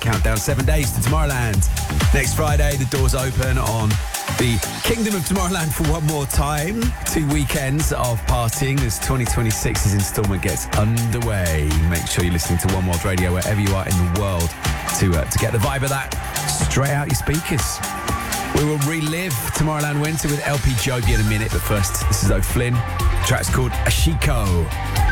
countdown. 7 days to Tomorrowland. Next Friday, the doors open on the Kingdom of Tomorrowland for one more time. 2 weekends of partying as 2026's instalment gets underway. Make sure you're listening to One World Radio wherever you are in the world to get the vibe of that straight out your speakers. We will relive Tomorrowland Winter with LP Joby in a minute, but first, this is O'Flynn. The track's called Ashiko.